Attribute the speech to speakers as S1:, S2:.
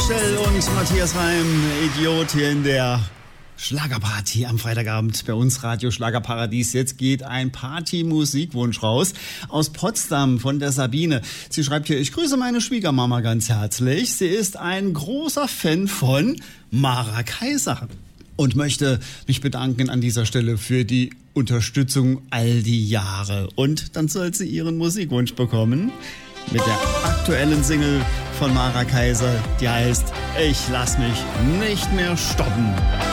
S1: Stell und Matthias Reim, Idiot, hier in der Schlagerparty am Freitagabend bei uns Radio Schlagerparadies. Jetzt geht ein Party-Musikwunsch raus aus Potsdam von der Sabine. Sie schreibt hier: Ich grüße meine Schwiegermama ganz herzlich. Sie ist ein großer Fan von Mara Kaiser und möchte mich bedanken an dieser Stelle für die Unterstützung all die Jahre. Und dann soll sie ihren Musikwunsch bekommen mit der aktuellen Single von Mara Kaiser, die heißt Ich lass mich nicht mehr stoppen.